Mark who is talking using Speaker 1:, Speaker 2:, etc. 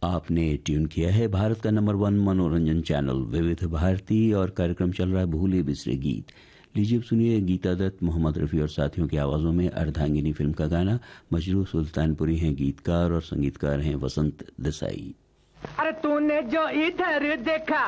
Speaker 1: आपने ट्यून किया है भारत का नंबर 1 मनोरंजन चैनल विविध भारती और कार्यक्रम चल रहा है भूले बिसरे गीत। लीजिए सुनिए गीता दत्त, मोहम्मद रफ़ी और साथियों की आवाज़ों में अर्धांगिनी फिल्म का गाना। मजरू सुल्तानपुरी हैं गीतकार और संगीतकार हैं वसंत देसाई।
Speaker 2: अरे तूने जो इधर देखा